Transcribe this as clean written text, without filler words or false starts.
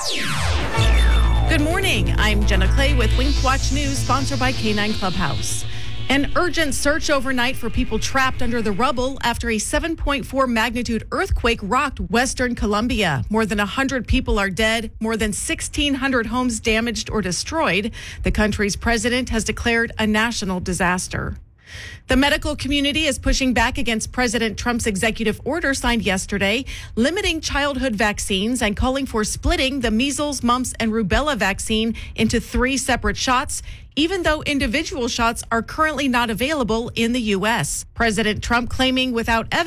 Good morning. I'm Jenna Clay with Wink Watch News, sponsored by K9 Clubhouse. An urgent search overnight for people trapped under the rubble after a 7.4 magnitude earthquake rocked western Colombia. More than 100 people are dead, more than 1,600 homes damaged or destroyed. The country's president has declared a national disaster. The medical community is pushing back against President Trump's executive order signed yesterday, limiting childhood vaccines and calling for splitting the measles, mumps, and rubella vaccine into 3 separate shots, even though individual shots are currently not available in the U.S. President Trump claiming without evidence